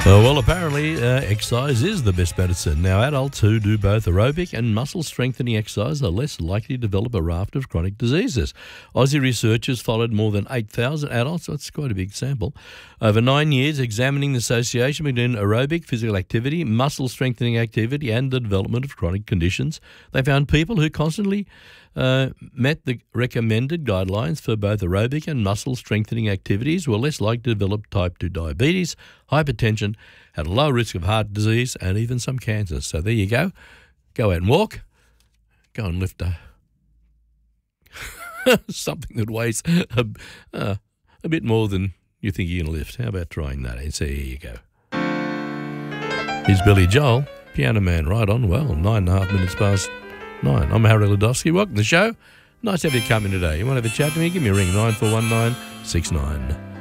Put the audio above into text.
Well, apparently exercise is the best medicine. Now, adults who do both aerobic and muscle-strengthening exercise are less likely to develop a raft of chronic diseases. Aussie researchers followed more than 8,000 adults, that's quite a big sample, over 9 years, examining the association between aerobic physical activity, muscle-strengthening activity and the development of chronic conditions. They found people who constantly met the recommended guidelines for both aerobic and muscle-strengthening activities were less likely to develop type 2 diabetes, hypertension, had a low risk of heart disease and even some cancers. So there you go. Go out and walk. Go and lift something that weighs a bit more than you think you can lift. How about trying that? And so here you go. Here's Billy Joel, Piano Man, right on. Well, 9.5 minutes past 9. I'm Harry Ladowski. Welcome to the show. Nice to have you come in today. You want to have a chat to me? Give me a ring, 941969.